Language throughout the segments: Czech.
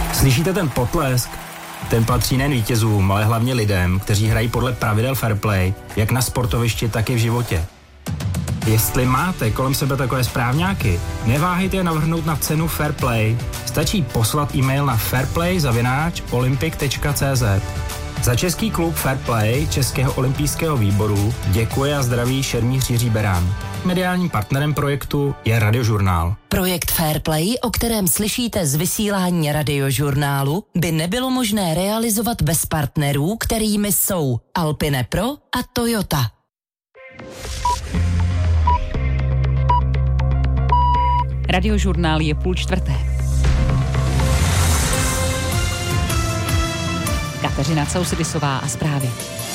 Slyšíte ten potlesk? Ten patří nejen vítězům, ale hlavně lidem, kteří hrají podle pravidel fair play, jak na sportovišti, tak i v životě. Jestli máte kolem sebe takové správňáky, neváhejte je navrhnout na cenu Fair Play. Stačí poslat e-mail na fairplay@olympic.cz. Za český klub Fair Play Českého olympijského výboru děkuje a zdraví šermíř Jiří Berán. Mediálním partnerem projektu je Radiožurnál. Projekt Fair Play, o kterém slyšíte z vysílání Radiožurnálu, by nebylo možné realizovat bez partnerů, kterými jsou Alpine Pro a Toyota. Radiožurnál je 3:30. Kateřina Causidisová a zprávy.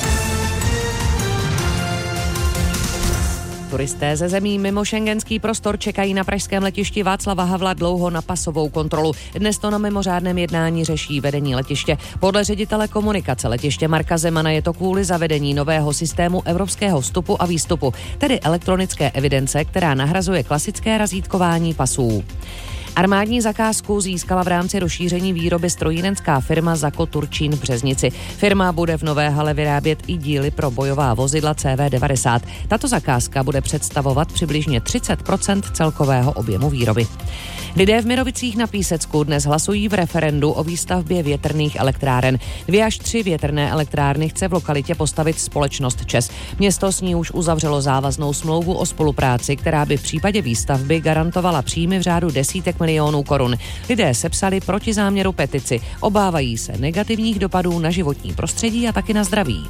Turisté ze zemí mimo šengenský prostor čekají na pražském letišti Václava Havla dlouho na pasovou kontrolu. Dnes to na mimořádném jednání řeší vedení letiště. Podle ředitele komunikace letiště Marka Zemana je to kvůli zavedení nového systému evropského vstupu a výstupu, tedy elektronické evidence, která nahrazuje klasické razítkování pasů. Armádní zakázku získala v rámci rozšíření výroby strojírenská firma Zako Turčín v Březnici. Firma bude v nové hale vyrábět i díly pro bojová vozidla CV90. Tato zakázka bude představovat přibližně 30% celkového objemu výroby. Lidé v Mirovicích na Písecku dnes hlasují v referendu o výstavbě větrných elektráren. 2 až 3 větrné elektrárny chce v lokalitě postavit společnost ČEZ. Město s ní už uzavřelo závaznou smlouvu o spolupráci, která by v případě výstavby garantovala příjmy v řádu desítek milionů korun. Lidé sepsali proti záměru petici. Obávají se negativních dopadů na životní prostředí a taky na zdraví.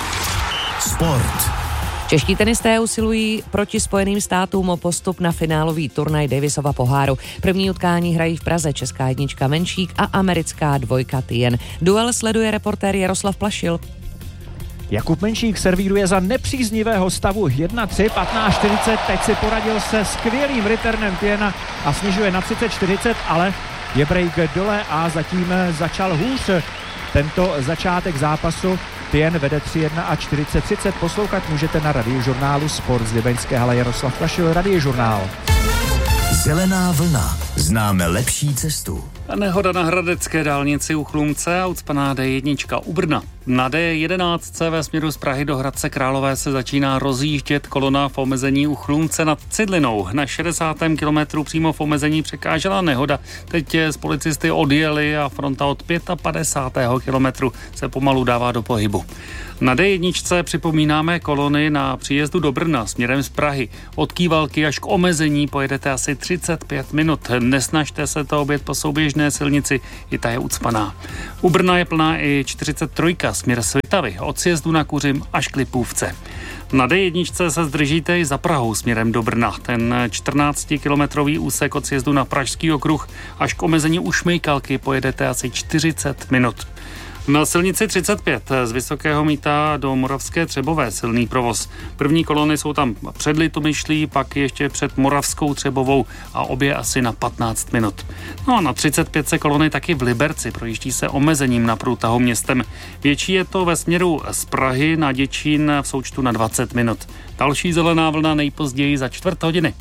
Sport. Čeští tenisté usilují proti Spojeným státům o postup na finálový turnaj Davisova poháru. První utkání hrají v Praze česká jednička Menšík a americká dvojka Tien. Duel sleduje reportér Jaroslav Plašil. Jakub Menšík servíruje za nepříznivého stavu 1-3, 15-40, teď si poradil se skvělým returnem Tiena a snižuje na 30-40, ale je break dole a zatím začal hůř tento začátek zápasu. Tien vede 3-1 a 40-30. Poslouchat můžete na Radiožurnálu Sport z Libeňské haly. Jaroslav Plašil, Radiožurnál. Zelená vlna. Známe lepší cestu. Nehoda na hradecké dálnici u Chlumce a ucpaná D1 u Brna. Na D11 ve směru z Prahy do Hradce Králové se začíná rozjíždět kolona v omezení u Chlumce nad Cidlinou. Na 60. kilometru přímo v omezení překážela nehoda. Teď z policisty odjeli a fronta od 55. kilometru se pomalu dává do pohybu. Na D1 připomínáme kolony na příjezdu do Brna směrem z Prahy. Od Kývalky až k omezení pojedete asi 35 minut. Nesnažte se to objet po souběžné silnici, i ta je ucpaná. U Brna je plná i 43 směr Svitavy, od sjezdu na Kuřim až k Lipůvce. Na D1 se zdržíte i za Prahou směrem do Brna. Ten 14-kilometrový úsek od sjezdu na Pražský okruh až k omezení u Šmejkalky pojedete asi 40 minut. Na silnici 35 z Vysokého Mýta do Moravské Třebové silný provoz. První kolony jsou tam před Litomyšlí, pak ještě před Moravskou Třebovou a obě asi na 15 minut. No a na 35 se kolony taky v Liberci, projíždí se omezením na průtahu městem. Větší je to ve směru z Prahy na Děčín v součtu na 20 minut. Další zelená vlna nejpozději za čtvrt hodiny.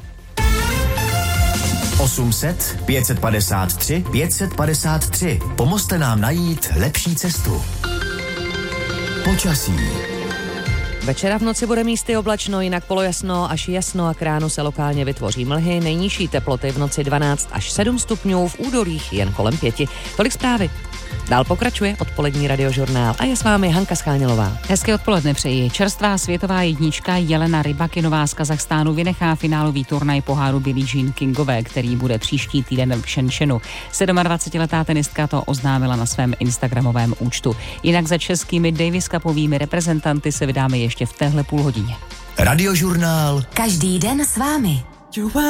800 553 553. Pomozte nám najít lepší cestu. Počasí. Večera v noci bude místy oblačno, jinak polojasno až jasno a k ránu se lokálně vytvoří mlhy. Nejnižší teploty v noci 12 až 7 stupňů, v údolích jen kolem 5. Tolik zprávy. Dál pokračuje odpolední Radiožurnál a je s vámi Hanka Schánělová. Hezké odpoledne přeji. Čerstvá světová jednička Jelena Rybakinová z Kazachstánu vynechá finálový turnaj poháru Billie Jean Kingové, který bude příští týden v Shenzhenu. 27letá tenistka to oznámila na svém instagramovém účtu. Jinak za českými Davis Cupovými reprezentanty se vydáme ještě v téhle půlhodině. Radiožurnál. Každý den s vámi.